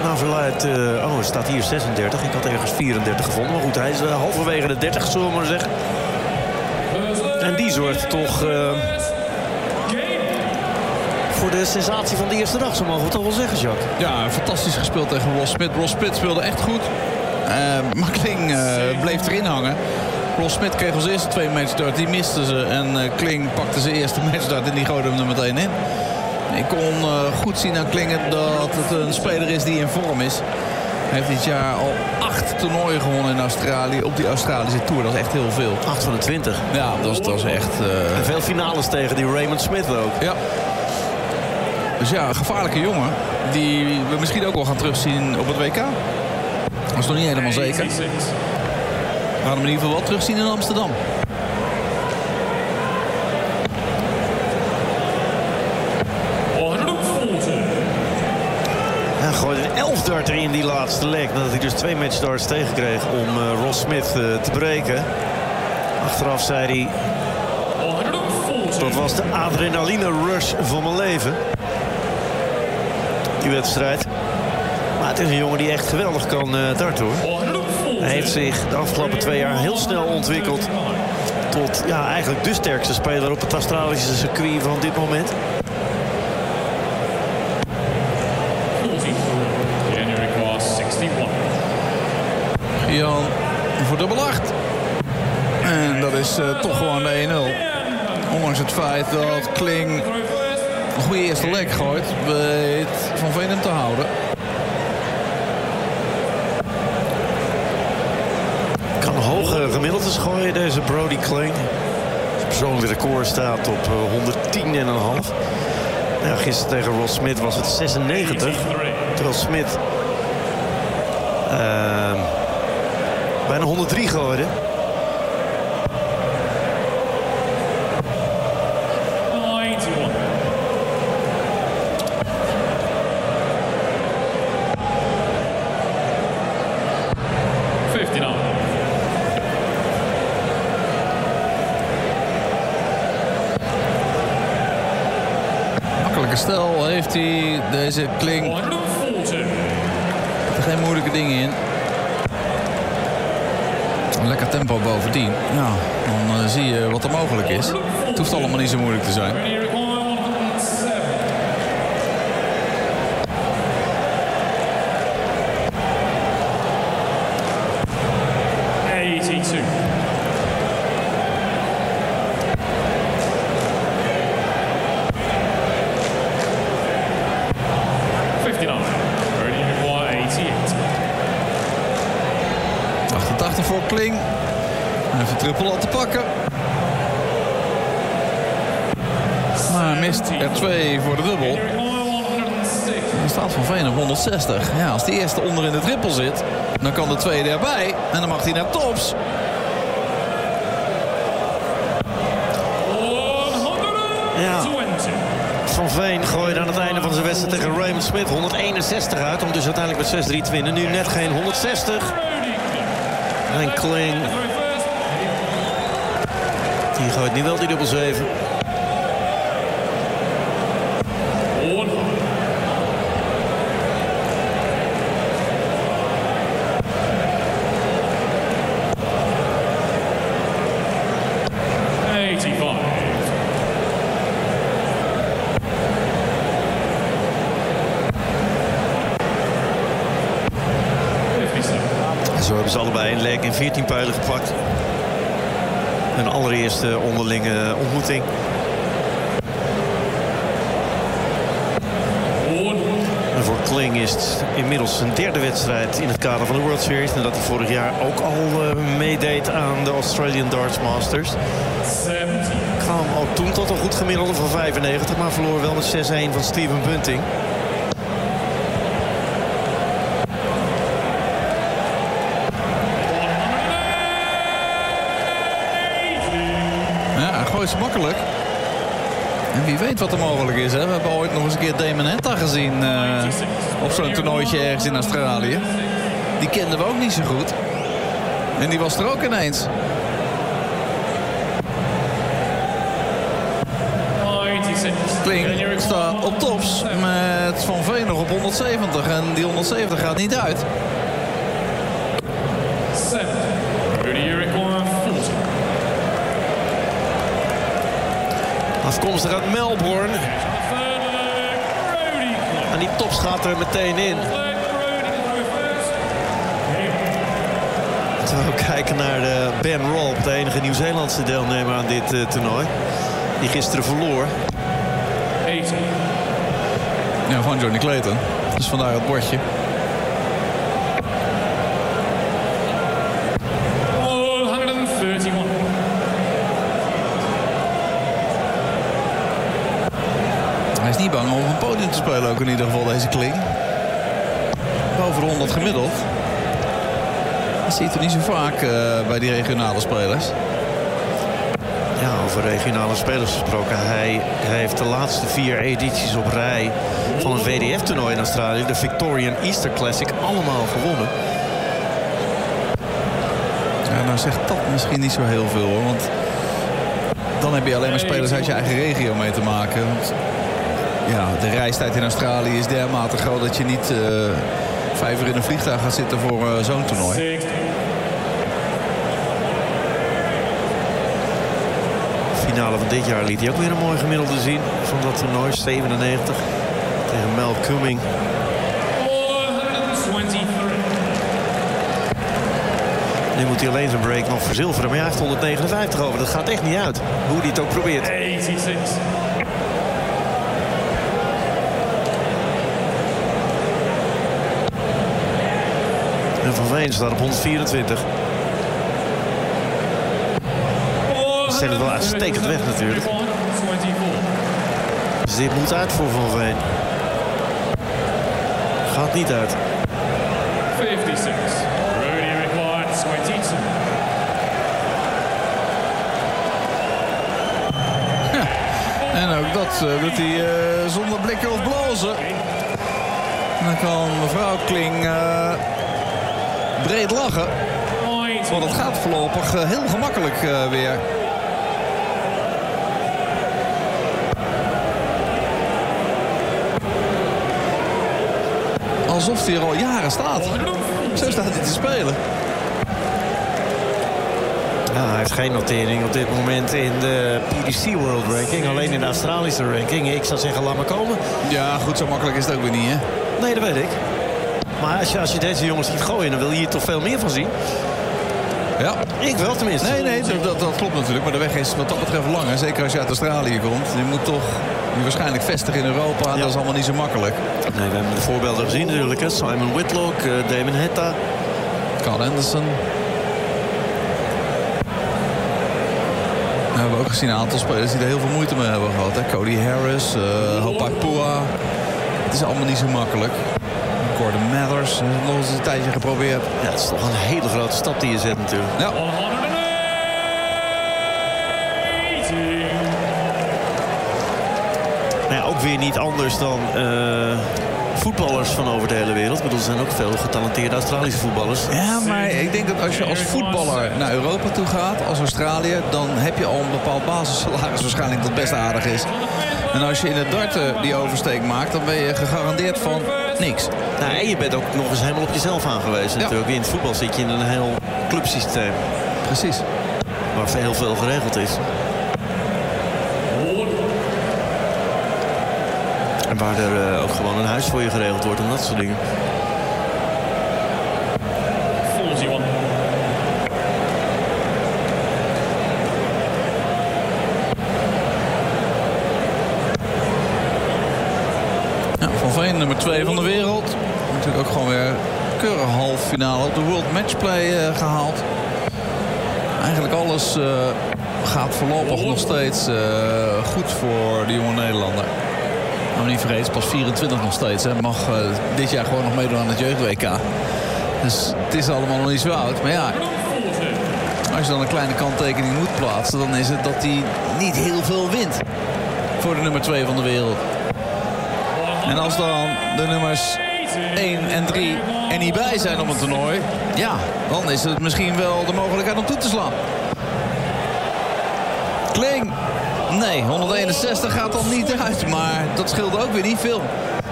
Nou, verluidt... het staat hier 36. Ik had ergens 34 gevonden. Maar goed, hij is halverwege de 30, zullen we maar zeggen. En die zorgt toch... voor de sensatie van de eerste dag, zo mogen we toch wel zeggen, Jacques. Ja, fantastisch gespeeld tegen Ross Smith. Ross Smith speelde echt goed. Maar Kling bleef erin hangen. Ross Smith kreeg als eerste 2 matchstart. Die miste ze. En Kling pakte zijn eerste matchstart en die gooide hem er meteen in. Ik kon goed zien aan Kling dat het een speler is die in vorm is. Hij heeft dit jaar al 8 toernooien gewonnen in Australië. Op die Australische Tour. Dat is echt heel veel. 8 van de 20. Ja, dat is echt... En veel finales tegen die Raymond Smith ook. Ja. Dus ja, een gevaarlijke jongen. Die we misschien ook wel gaan terugzien op het WK. Dat is nog niet helemaal zeker. We gaan hem in ieder geval wel terugzien in Amsterdam. Hij gooide een 11 darter in die laatste leg. Nadat hij dus 2 matchstarts tegenkreeg om Ross Smith te breken. Achteraf zei hij... Dat was de adrenaline rush van mijn leven. Die wedstrijd. Maar het is een jongen die echt geweldig kan darten, hoor. Hij heeft zich de afgelopen 2 jaar heel snel ontwikkeld tot eigenlijk de sterkste speler op het Australische circuit van dit moment. Jan voor dubbel 8. En dat is toch gewoon de 1-0. Ondanks het feit dat Kling een goede eerste leg gooit, weet Van Veen hem te houden. Kan hoge gemiddeldes gooien, deze Brody Kling. Het persoonlijke record staat op 110,5. Ja, gisteren tegen Ross Smith was het 96. Terwijl Smith bijna 103 gooide. Stel heeft hij deze Kling er geen moeilijke dingen in. Een lekker tempo bovendien. Ja, dan zie je wat er mogelijk is. Het hoeft allemaal niet zo moeilijk te zijn. Voor Kling. Even trippel al te pakken. Maar mist er 2 voor de dubbel. Dan staat Van Veen op 160. Ja, als die eerste onder in de trippel zit, dan kan de tweede erbij. En dan mag hij naar tops. Ja. Van Veen gooide aan het einde van zijn wedstrijd tegen Raymond Smith 161 uit. Om dus uiteindelijk met 6-3 te winnen. Nu net geen 160. En Kling. Die gooit nu wel die dubbel 7. Zo hebben ze allebei een leg in 14 pijlen gepakt. Een allereerste onderlinge ontmoeting. En voor Kling is het inmiddels zijn 3e wedstrijd in het kader van de World Series. Nadat hij vorig jaar ook al meedeed aan de Australian Darts Masters. Kwam ook toen tot een goed gemiddelde van 95, maar verloor wel met 6-1 van Steven Bunting. Is makkelijk. En wie weet wat er mogelijk is. Hè? We hebben ooit nog eens een keer Damon Henta gezien op zo'n toernooitje ergens in Australië. Die kenden we ook niet zo goed. En die was er ook ineens. Kling staat op tops met Van Veen nog op 170. En die 170 gaat niet uit. Afkomstig uit Melbourne. En die tops gaat er meteen in. Terwijl we kijken naar Ben Rolp, de enige Nieuw-Zeelandse deelnemer aan dit toernooi. Die gisteren verloor. Ja, van Johnny Clayton. Dus vandaar het bordje. Hij is niet bang om op een podium te spelen ook in ieder geval, deze Kling. Boven de 100 gemiddeld. Dat zie je toch niet zo vaak bij die regionale spelers. Ja, over regionale spelers gesproken. Hij heeft de laatste 4 edities op rij van een WDF-toernooi in Australië, de Victorian Easter Classic, allemaal gewonnen. Ja, nou zegt dat misschien niet zo heel veel hoor. Want dan heb je alleen maar spelers uit je eigen regio mee te maken. Want ja, de reistijd in Australië is dermate groot dat je niet 5 uur in een vliegtuig gaat zitten voor zo'n toernooi. Finale van dit jaar liet hij ook weer een mooi gemiddelde zien van dat toernooi. 97 tegen Mel Cumming. Nu moet hij alleen zijn break nog verzilveren. Maar hij heeft 159 over. Dat gaat echt niet uit. Hoe hij het ook probeert. 86. En Van Veen staat op 124. Dat zet het wel uitstekend weg natuurlijk. Dus dit moet uit voor Van Veen. Gaat niet uit. 56. Rudy required 22. En ook dat doet hij zonder blikken of blozen. En dan kan mevrouw Kling breed lachen. Want het gaat voorlopig heel gemakkelijk weer. Alsof hij er al jaren staat. Zo staat hij te spelen. Ja, hij heeft geen notering op dit moment in de PDC World Ranking. Alleen in de Australische ranking. Ik zou zeggen, laat maar komen. Ja, goed, zo makkelijk is het ook weer niet, hè? Nee, dat weet ik. Maar als je deze jongens ziet gooien, dan wil je hier toch veel meer van zien. Ja. Ik wel tenminste. Nee, dat klopt natuurlijk. Maar de weg is wat dat betreft lang. Hè? Zeker als je uit Australië komt. Je moet toch waarschijnlijk vestigen in Europa. Ja. Dat is allemaal niet zo makkelijk. Nee, we hebben de voorbeelden gezien natuurlijk. Hè? Simon Whitlock, Damon Hetta. Carl Anderson. We hebben ook gezien een aantal spelers die er heel veel moeite mee hebben gehad. Hè? Cody Harris, Hopapua. Het is allemaal niet zo makkelijk. Gordon Mathers, nog eens een tijdje geprobeerd. Ja, het is toch een hele grote stap die je zet natuurlijk. Ja. 180. Nou ja, ook weer niet anders dan voetballers van over de hele wereld. Ik bedoel, er zijn ook veel getalenteerde Australische voetballers. Ja, maar ik denk dat als je als voetballer naar Europa toe gaat, als Australië, dan heb je al een bepaald basissalaris waarschijnlijk dat best aardig is. En als je in het darten die oversteek maakt, dan ben je gegarandeerd van niks. Nou, en je bent ook nog eens helemaal op jezelf aangewezen. Ja. Natuurlijk. In het voetbal zit je in een heel clubsysteem. Precies. Waar heel veel geregeld is. En waar er ook gewoon een huis voor je geregeld wordt en dat soort dingen. 41. Ja, Van Veen, nummer 2 van de wereld. Natuurlijk ook gewoon weer keurig halve finale op de World Matchplay gehaald. Eigenlijk alles gaat voorlopig nog steeds goed voor de jonge Nederlander. Nou, niet vergeten, is pas 24 nog steeds. Hè. Mag dit jaar gewoon nog meedoen aan het jeugd-WK. Dus het is allemaal nog niet zo oud. Maar ja, als je dan een kleine kanttekening moet plaatsen, dan is het dat hij niet heel veel wint voor de nummer 2 van de wereld. En als dan de nummers 1 en 3 er niet bij zijn op een toernooi, ja, dan is het misschien wel de mogelijkheid om toe te slaan. Kling Nee, 161 gaat dan niet uit. Maar dat scheelde ook weer niet veel.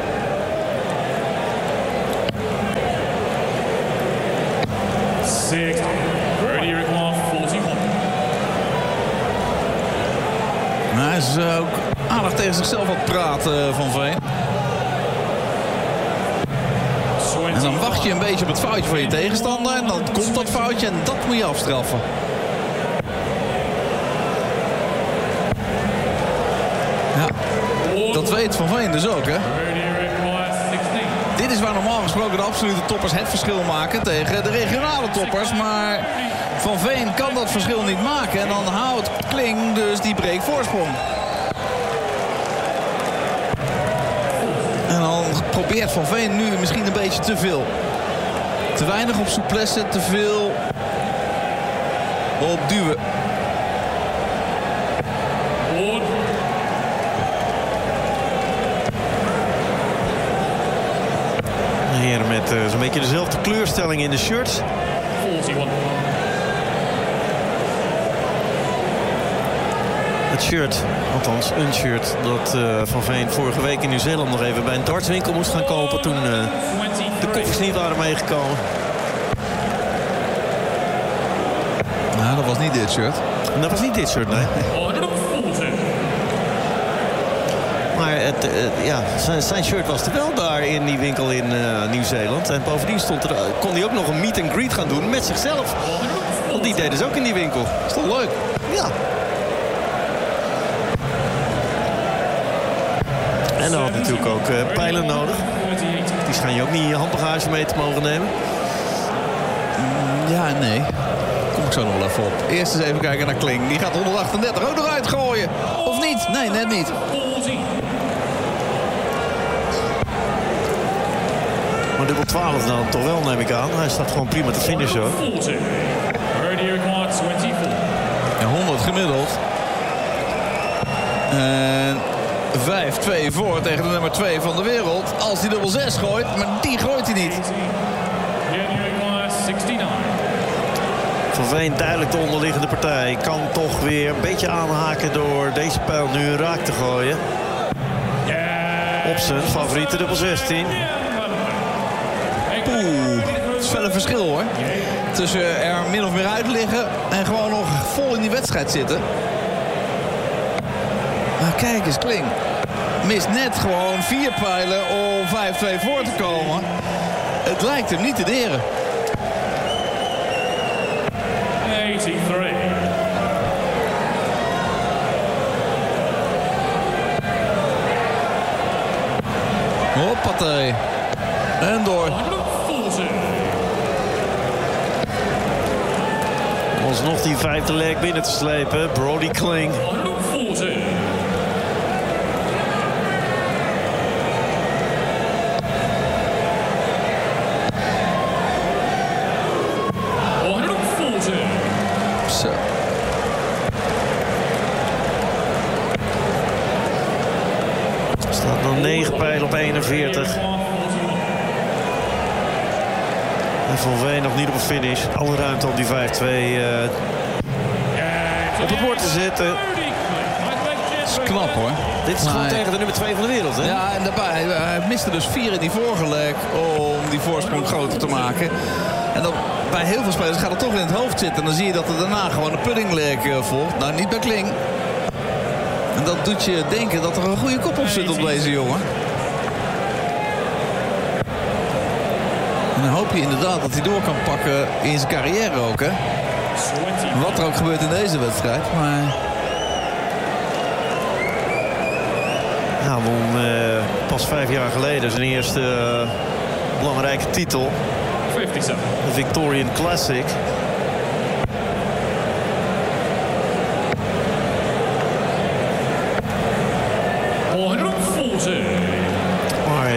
Six. Ready require 41. Hij is ook aardig tegen zichzelf aan het praten, Van Veen. En dan wacht je een beetje op het foutje van je tegenstander. En dan komt dat foutje en dat moet je afstraffen. Ja, dat weet Van Veen dus ook, hè. Dit is waar normaal gesproken de absolute toppers het verschil maken tegen de regionale toppers. Maar Van Veen kan dat verschil niet maken. En dan houdt Kling dus die breekvoorsprong. En dan probeert Van Veen nu misschien een beetje te veel. Te weinig op souplesse, te veel op duwen. Heren met zo'n beetje dezelfde kleurstelling in de shirts. 41. Het shirt, althans een shirt, dat Van Veen vorige week in Nieuw-Zeeland nog even bij een dartswinkel moest gaan kopen toen de koffers niet waren meegekomen. Nou, dat was niet dit shirt. En dat was niet dit shirt, nee. 140. Maar zijn shirt was er wel daar in die winkel in Nieuw-Zeeland. En bovendien kon hij ook nog een meet and greet gaan doen met zichzelf. Want die deden ze ook in die winkel. Is toch leuk? Ja. En dan had natuurlijk ook pijlen nodig. Die schijn je ook niet handbagage mee te mogen nemen. Ja, nee. Kom ik zo nog wel even op. Eerst eens even kijken naar Kling. Die gaat 138 ook eruit gooien. Of niet? Nee, net niet. 40. Maar dubbel 12 dan toch wel, neem ik aan. Hij staat gewoon prima te finishen, hoor. 40. Ready required 24. Ja, 100 gemiddeld. En 5-2 voor tegen de nummer 2 van de wereld. Als hij dubbel 6 gooit, maar die gooit hij niet. Ready required 69. Van Veen duidelijk de onderliggende partij. Kan toch weer een beetje aanhaken door deze pijl nu raak te gooien. Op zijn favoriete dubbel 16. Oeh, het is wel een verschil, hoor. Tussen er min of meer uit liggen en gewoon nog vol in die wedstrijd zitten. Maar kijk eens, Kling. Mist net gewoon 4 pijlen om 5-2 voor te komen. Het lijkt hem niet te deren. 83. Hoppatee. En door. 140. Alsnog die 5e leg binnen te slepen. Brody Kling. 140. Zo. Staat nog 9 pijlen op 41. En Van Veen nog niet op een finish. Alle ruimte om die 5-2 op het bord te zetten. Dat is knap, hoor. Dit is gewoon tegen de nummer 2 van de wereld, hè? Ja, en daarbij, hij miste dus 4 in die vorige leg om die voorsprong groter te maken. En dan, bij heel veel spelers gaat het toch in het hoofd zitten. En dan zie je dat er daarna gewoon een pudding leg volgt. Nou, niet bij Kling. En dat doet je denken dat er een goede kop op zit op deze jongen. En dan hoop je inderdaad dat hij door kan pakken in zijn carrière ook, hè. Wat er ook gebeurt in deze wedstrijd, maar... Ja, won pas 5 jaar geleden zijn eerste belangrijke titel. 57. De Victorian Classic. Maar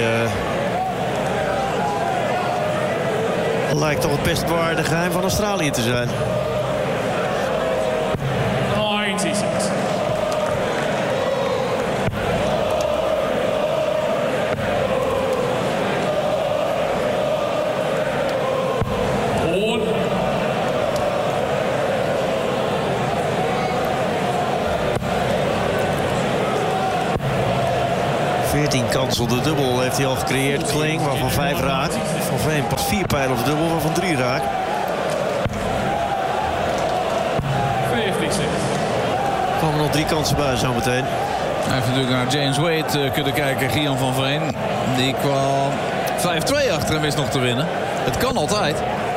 lijkt toch het best waarde geheim van Australië te zijn. 96. 13 kansen op de dubbel heeft hij al gecreëerd. Kling, waarvan 5 raakt. Van Veen pas 4 pijlen op de dubbel, waarvan 3 raakt. 56. Er komen nog 3 kansen bij zo meteen. Hij heeft natuurlijk naar James Wade kunnen kijken, Gian van Veen. Die kwam 5-2 achter en wist nog te winnen. Het kan altijd.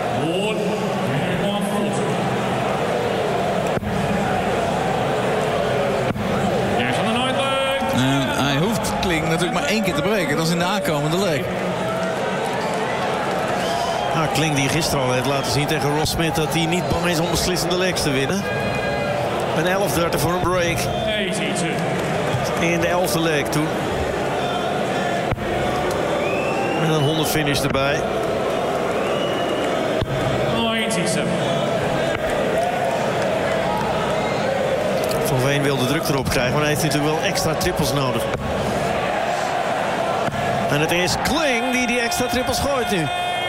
En hij hoeft Kling natuurlijk maar 1 keer te breken. Dat is in de aankomende leg. Nou, Kling die gisteren al heeft laten zien tegen Ross Smith dat hij niet bang is om beslissende legs te winnen. Een 11-30 voor een break. 82. In de 11e leg toen. En een 100 finish erbij. 97. Van Veen wil de druk erop krijgen, maar hij heeft natuurlijk wel extra trippels nodig. En het is Kling die extra trippels gooit nu.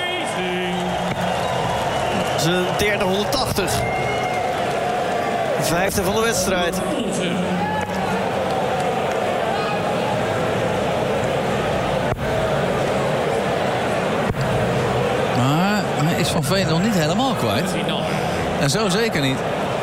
Zijn derde 180. De 5e van de wedstrijd. Maar hij is Van Veen nog niet helemaal kwijt. En zo zeker niet.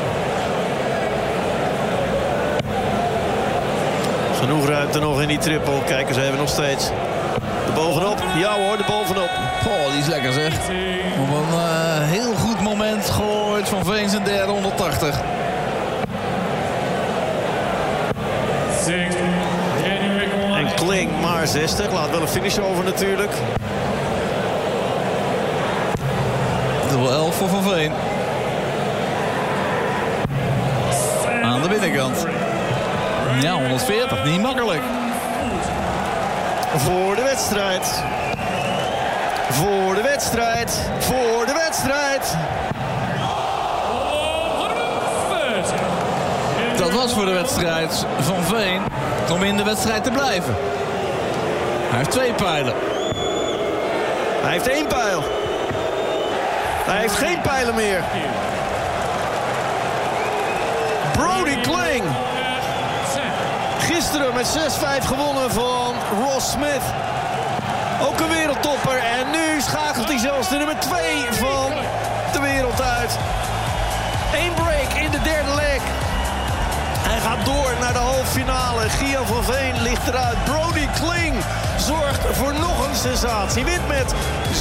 Genoeg ruimte nog in die triple. Kijkers hebben nog steeds. De bovenop. Ja hoor, de bovenop. Oh, die is lekker zeg. Op een heel goed moment gooit Van Veen zijn derde 180. En Kling maar 60. Laat wel een finish over natuurlijk. Dubbel 11 voor Van Veen. Aan de binnenkant. Ja, 140. Niet makkelijk. Voor de wedstrijd. Voor de wedstrijd. Voor de wedstrijd. Dat was voor de wedstrijd Van Veen om in de wedstrijd te blijven. Hij heeft 2 pijlen. Hij heeft 1 pijl. Hij heeft geen pijlen meer. Brody Kling. Gisteren met 6-5 gewonnen van Ross Smith. Ook een wereldtopper. En nu schakelt hij zelfs de nummer 2 van de wereld uit. 1 break in de derde leg. Hij gaat door naar de halve finale. Gian van Veen ligt eruit. Brody Kling zorgt voor nog een sensatie. Wint met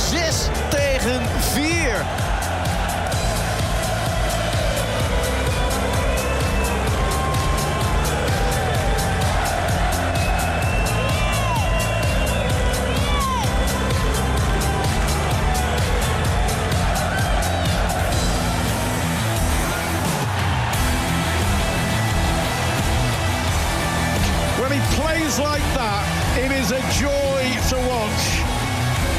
6-4. Like that, it is a joy